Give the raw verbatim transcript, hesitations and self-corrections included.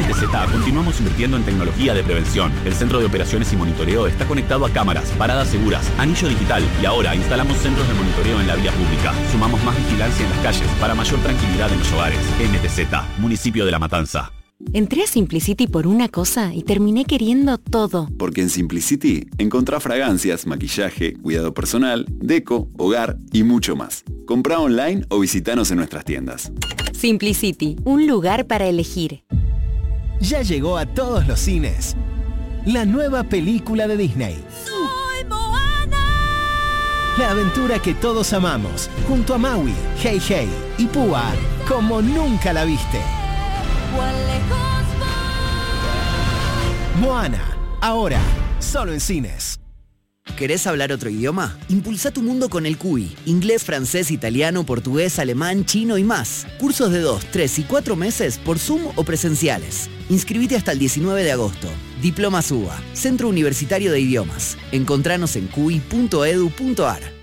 N T Z continuamos invirtiendo en tecnología de prevención. El centro de operaciones y monitoreo está conectado a cámaras, paradas seguras, anillo digital y ahora instalamos centros de monitoreo en la vía pública. Sumamos más vigilancia en las calles para mayor tranquilidad en los hogares. N T Z, Municipio de La Matanza. Entré a Simplicity por una cosa y terminé queriendo todo. Porque en Simplicity encontrás fragancias, maquillaje, cuidado personal, deco, hogar y mucho más. Comprá online o visitanos en nuestras tiendas. Simplicity, un lugar para elegir. Ya llegó a todos los cines la nueva película de Disney. ¡Soy Moana! La aventura que todos amamos, junto a Maui, Hey Hey y Púa, como nunca la viste. Moana, ahora, solo en cines. ¿Querés hablar otro idioma? Impulsa tu mundo con el C U I. Inglés, francés, italiano, portugués, alemán, chino y más. Cursos de dos, tres y cuatro meses por Zoom o presenciales. Inscribite hasta el diecinueve de agosto. Diplomas U B A, Centro Universitario de Idiomas. Encontranos en cui punto edu punto ar.